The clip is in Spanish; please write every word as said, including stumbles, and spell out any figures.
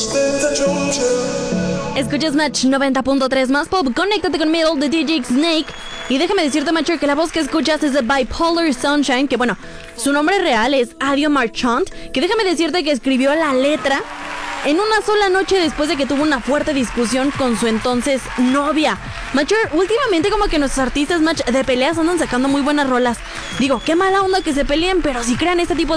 Escuchas Match noventa punto tres más pop, conéctate con Middle de D J Snake. Y déjame decirte, Matcher, que la voz que escuchas es de Bipolar Sunshine, que bueno, su nombre real es Adio Marchant, que déjame decirte que escribió la letra en una sola noche después de que tuvo una fuerte discusión con su entonces novia. Matcher, últimamente como que nuestros artistas, Match, de peleas andan sacando muy buenas rolas. Digo, qué mala onda que se peleen, pero si crean este tipo de